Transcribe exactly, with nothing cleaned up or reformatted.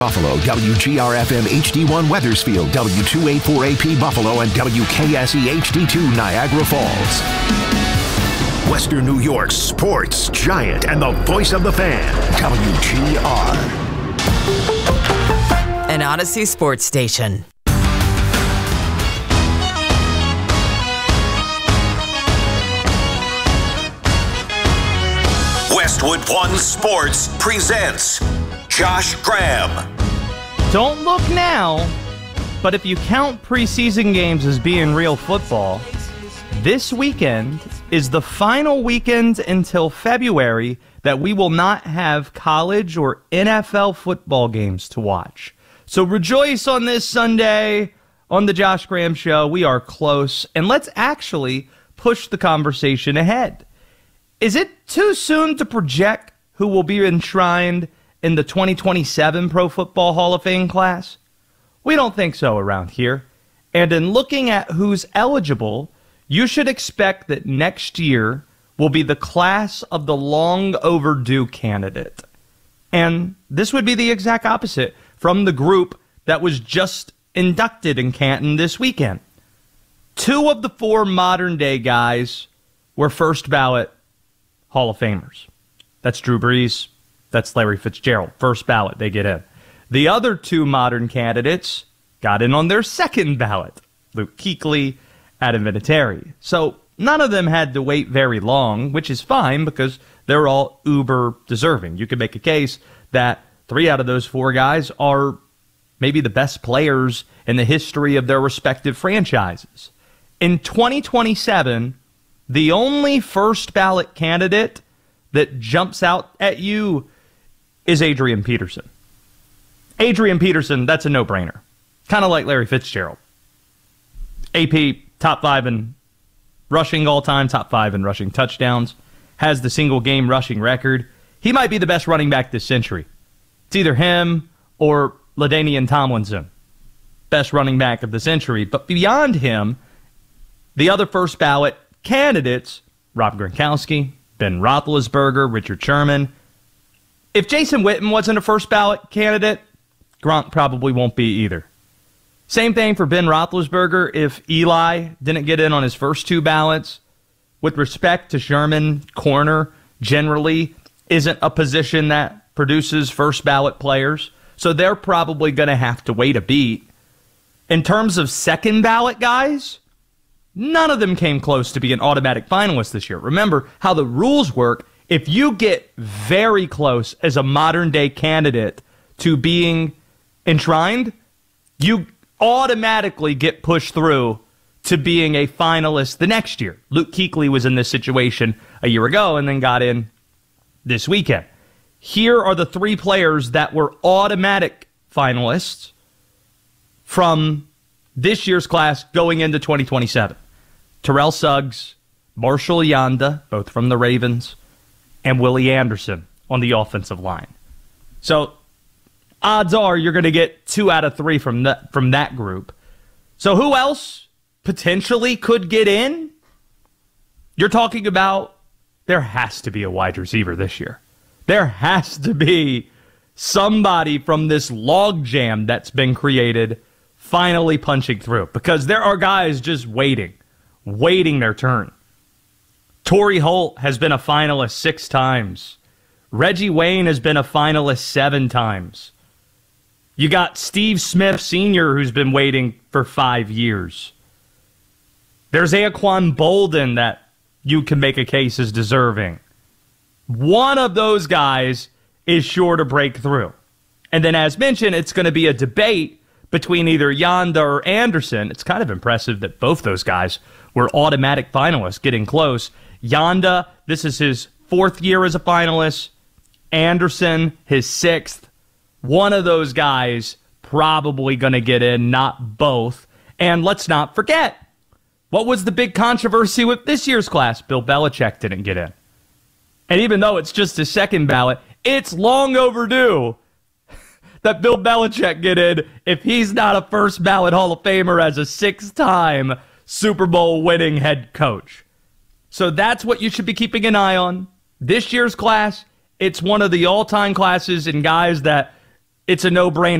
Buffalo, W G R F M H D one Weathersfield, W two eighty-four A P Buffalo, and W K S E H D two Niagara Falls. Western New York's sports giant and the voice of the fan, W G R. An Odyssey sports station. Westwood One Sports presents Josh Graham. Don't look now, but if you count preseason games as being real football, this weekend is the final weekend until February that we will not have college or N F L football games to watch. So rejoice on this Sunday on the Josh Graham Show. We are close, and let's actually push the conversation ahead. Is it too soon to project who will be enshrined in the twenty twenty-seven Pro Football Hall of Fame class? We don't think so around here. And in looking at who's eligible, you should expect that next year will be the class of the long overdue candidate. And this would be the exact opposite from the group that was just inducted in Canton this weekend. Two of the four modern day guys were first ballot Hall of Famers. That's Drew Brees. That's Larry Fitzgerald. First ballot, they get in. The other two modern candidates got in on their second ballot. Luke Kuechly, Adam Vinatieri. So none of them had to wait very long, which is fine because they're all uber deserving. You could make a case that three out of those four guys are maybe the best players in the history of their respective franchises. In twenty twenty-seven, the only first ballot candidate that jumps out at you is Adrian Peterson. Adrian Peterson, that's a no-brainer. Kind of like Larry Fitzgerald. A P, top five in rushing all-time, top five in rushing touchdowns, has the single-game rushing record. He might be the best running back this century. It's either him or LaDainian Tomlinson, best running back of the century. But beyond him, the other first ballot candidates, Rob Gronkowski, Ben Roethlisberger, Richard Sherman. If Jason Witten wasn't a first ballot candidate, Gronk probably won't be either. Same thing for Ben Roethlisberger if Eli didn't get in on his first two ballots. With respect to Sherman, corner generally isn't a position that produces first ballot players, so they're probably going to have to wait a beat. In terms of second ballot guys, none of them came close to being automatic finalists this year. Remember how the rules work. If you get very close as a modern-day candidate to being enshrined, you automatically get pushed through to being a finalist the next year. Luke Kuechly was in this situation a year ago and then got in this weekend. Here are the three players that were automatic finalists from this year's class going into twenty twenty-seven. Terrell Suggs, Marshall Yanda, both from the Ravens, and Willie Anderson on the offensive line. So odds are you're going to get two out of three from that, from that group. So who else potentially could get in? You're talking about there has to be a wide receiver this year. There has to be somebody from this logjam that's been created finally punching through, because there are guys just waiting, waiting their turn. Torrey Holt has been a finalist six times. Reggie Wayne has been a finalist seven times. You got Steve Smith Senior who's been waiting for five years. There's Anquan Bolden that you can make a case is deserving. One of those guys is sure to break through. And then, as mentioned, it's going to be a debate between either Yanda or Anderson. It's kind of impressive that both those guys were automatic finalists, getting close. Yanda, this is his fourth year as a finalist. Anderson, his sixth. One of those guys probably going to get in, not both. And let's not forget, what was the big controversy with this year's class? Bill Belichick didn't get in. And even though it's just a second ballot, it's long overdue that Bill Belichick get in if he's not a first ballot Hall of Famer as a six-time Super Bowl winning head coach. So that's what you should be keeping an eye on. This year's class, it's one of the all-time classes in guys that it's a no-brainer.